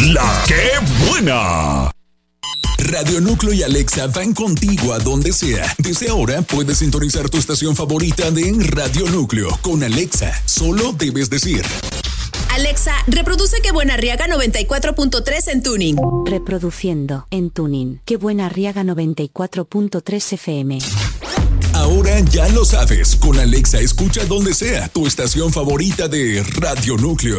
La que buena. Radio Núcleo y Alexa van contigo a donde sea. Desde ahora puedes sintonizar tu estación favorita de Radio Núcleo con Alexa. Solo debes decir: Alexa, reproduce Que Buena Arriaga 94.3 en tuning. Reproduciendo en tuning Que Buena Arriaga 94.3 FM. Ahora ya lo sabes, con Alexa escucha donde sea tu estación favorita de Radio Núcleo.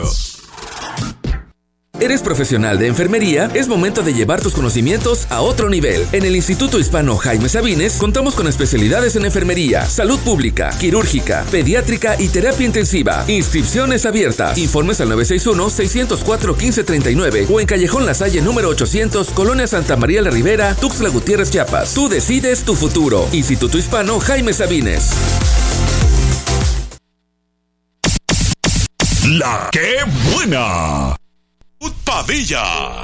¿Eres profesional de enfermería? Es momento de llevar tus conocimientos a otro nivel. En el Instituto Hispano Jaime Sabines contamos con especialidades en enfermería, salud pública, quirúrgica, pediátrica y terapia intensiva. Inscripciones abiertas. Informes al 961-604-1539 o en Callejón La Salle número 800, Colonia Santa María la Ribera, Tuxtla Gutiérrez, Chiapas. Tú decides tu futuro. Instituto Hispano Jaime Sabines. La que buena. Padilla.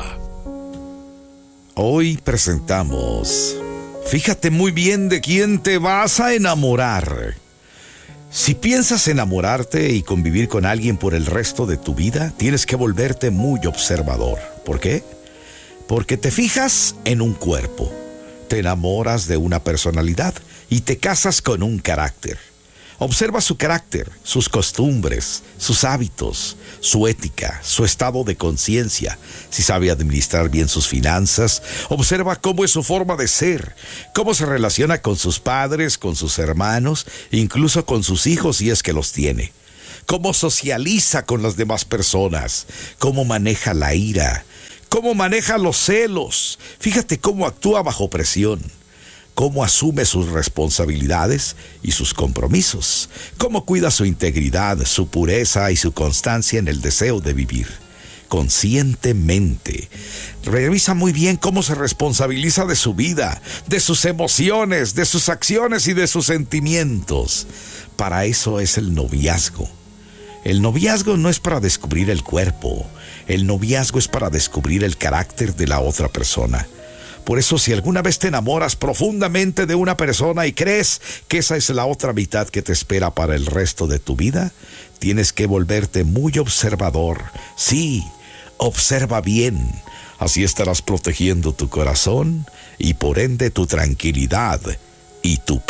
Hoy presentamos Fíjate muy bien de quién te vas a enamorar. Si piensas enamorarte y convivir con alguien por el resto de tu vida, tienes que volverte muy observador. ¿Por qué? Porque te fijas en un cuerpo, te enamoras de una personalidad y te casas con un carácter. Observa su carácter, sus costumbres, sus hábitos, su ética, su estado de conciencia, si sabe administrar bien sus finanzas. Observa cómo es su forma de ser, cómo se relaciona con sus padres, con sus hermanos, incluso con sus hijos si es que los tiene. Cómo socializa con las demás personas, cómo maneja la ira, cómo maneja los celos. Fíjate cómo actúa bajo presión. Cómo asume sus responsabilidades y sus compromisos, cómo cuida su integridad, su pureza y su constancia en el deseo de vivir conscientemente. Revisa muy bien cómo se responsabiliza de su vida, de sus emociones, de sus acciones y de sus sentimientos. Para eso es el noviazgo. El noviazgo no es para descubrir el cuerpo, el noviazgo es para descubrir el carácter de la otra persona. Por eso, si alguna vez te enamoras profundamente de una persona y crees que esa es la otra mitad que te espera para el resto de tu vida, tienes que volverte muy observador. Sí, observa bien. Así estarás protegiendo tu corazón y por ende tu tranquilidad y tu